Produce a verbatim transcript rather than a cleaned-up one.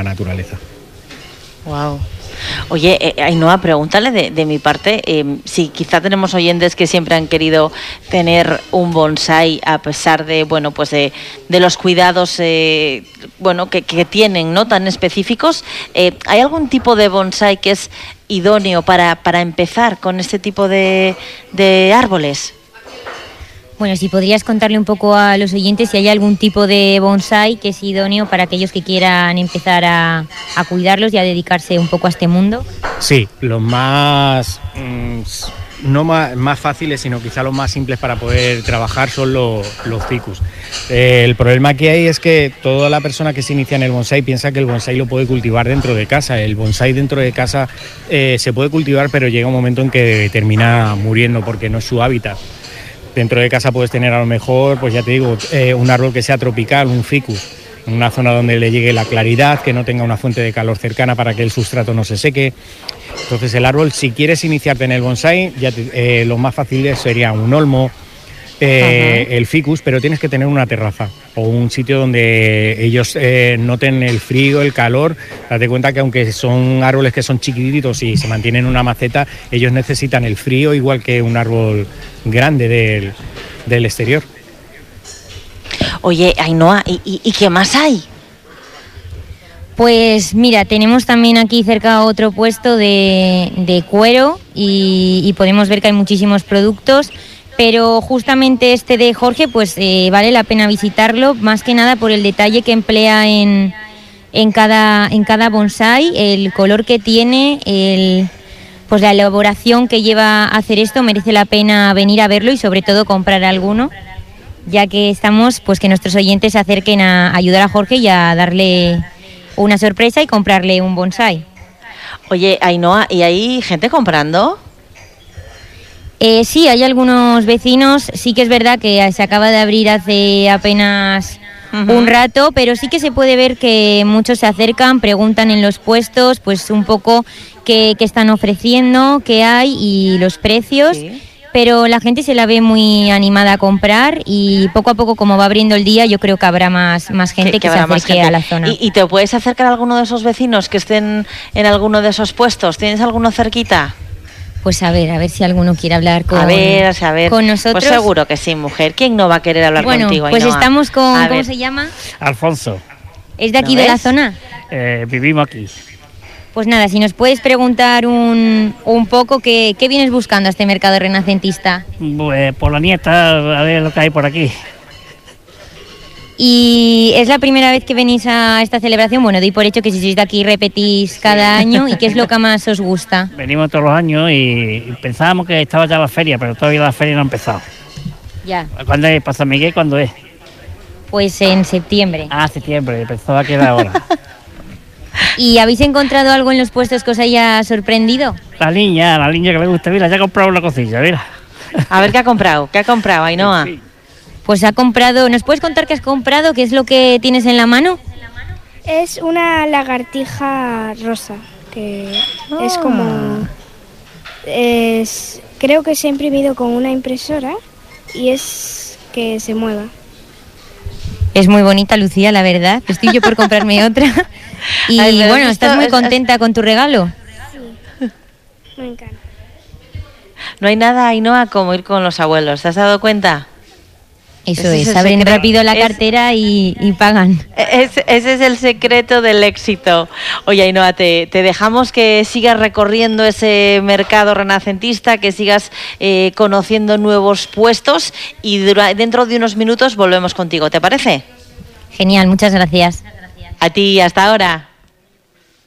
la naturaleza. Wow. Oye, eh, Ainhoa, pregúntale de, de mi parte, eh, si quizá tenemos oyentes que siempre han querido tener un bonsái a pesar de, bueno, pues de, de los cuidados, eh, bueno, que, que tienen, ¿no?, tan específicos. Eh, ¿Hay algún tipo de bonsái que es idóneo para, para empezar con este tipo de, de árboles? Bueno, si podrías contarle un poco a los oyentes si hay algún tipo de bonsái que es idóneo para aquellos que quieran empezar a, a cuidarlos y a dedicarse un poco a este mundo. Sí, los más, mmm, no más, más fáciles, sino quizá los más simples para poder trabajar son los, los ficus. Eh, el problema que hay es que toda la persona que se inicia en el bonsái piensa que el bonsái lo puede cultivar dentro de casa. El bonsái dentro de casa eh, se puede cultivar, pero llega un momento en que termina muriendo porque no es su hábitat. Dentro de casa puedes tener a lo mejor, pues ya te digo, eh, un árbol que sea tropical, un ficus, en una zona donde le llegue la claridad, que no tenga una fuente de calor cercana para que el sustrato no se seque. Entonces el árbol, si quieres iniciarte en el bonsái, ya te, eh, lo más fácil sería un olmo, eh, el ficus, pero tienes que tener una terraza o un sitio donde ellos eh, noten el frío, el calor. Date cuenta que aunque son árboles que son chiquititos y se mantienen en una maceta, ellos necesitan el frío igual que un árbol grande del, del exterior. Oye, Ainhoa, ¿y, y, ¿y qué más hay? Pues mira, tenemos también aquí cerca otro puesto de, de cuero y, y podemos ver que hay muchísimos productos, pero justamente este de Jorge, pues eh, vale la pena visitarlo, más que nada por el detalle que emplea en, en, cada, en cada bonsái, el color que tiene, el, pues la elaboración que lleva a hacer esto. Merece la pena venir a verlo y sobre todo comprar alguno, ya que estamos, pues que nuestros oyentes se acerquen a ayudar a Jorge y a darle una sorpresa y comprarle un bonsái. Oye, Ainhoa, ¿y hay gente comprando? Eh, sí, hay algunos vecinos, sí que es verdad que se acaba de abrir hace apenas uh-huh. un rato, pero sí que se puede ver que muchos se acercan, preguntan en los puestos, pues un poco qué, qué están ofreciendo, qué hay y los precios. Sí. Pero la gente se la ve muy animada a comprar y poco a poco, como va abriendo el día, yo creo que habrá más, más gente que, que, que se acerque a la zona. ¿Y, ¿Y te puedes acercar a alguno de esos vecinos que estén en alguno de esos puestos? ¿Tienes alguno cerquita? Pues a ver, a ver si alguno quiere hablar con, a ver, a ver. con nosotros. Pues seguro que sí, mujer. ¿Quién no va a querer hablar bueno, contigo? Pues Ainhoa? Estamos con, a ¿cómo ver. se llama? Alfonso. ¿Es de aquí ¿No de ves? la zona? Eh, vivimos aquí. Pues nada, si nos puedes preguntar un, un poco, ¿qué, ¿qué vienes buscando a este mercado renacentista? Pues por la nieta, a ver lo que hay por aquí. ¿Y es la primera vez que venís a esta celebración? Bueno, doy por hecho que si sois de aquí repetís cada sí. año. ¿Y qué es lo que más os gusta? Venimos todos los años y pensábamos que estaba ya la feria, pero todavía la feria no ha empezado. Ya. ¿Cuándo es? ¿Para San Miguel? ¿Cuándo es? Pues en septiembre. Ah, septiembre, pensaba que era ahora. ¿Y habéis encontrado algo en los puestos que os haya sorprendido? La niña, la niña que le gusta, mira, ya ha comprado una cosilla, mira. A ver, ¿qué ha comprado? ¿Qué ha comprado, Ainhoa? Sí, sí. Pues ha comprado, ¿nos puedes contar qué has comprado? ¿Qué es lo que tienes en la mano? Es una lagartija rosa, que oh. es como... Es, creo que se ha imprimido con una impresora y es que se mueva. Es muy bonita, Lucía, la verdad. Estoy yo por comprarme otra. Y Ay, bueno, ¿estás muy contenta es... con tu regalo? Sí, me encanta. No hay nada, Ainhoa, como ir con los abuelos. ¿Te has dado cuenta? Eso ese es, es abren rápido la cartera es, y, y pagan. Es, ese es el secreto del éxito. Oye, Ainhoa, te, te dejamos que sigas recorriendo ese mercado renacentista, que sigas eh, conociendo nuevos puestos y dura, dentro de unos minutos volvemos contigo, ¿te parece? Genial, muchas gracias. A ti, hasta ahora.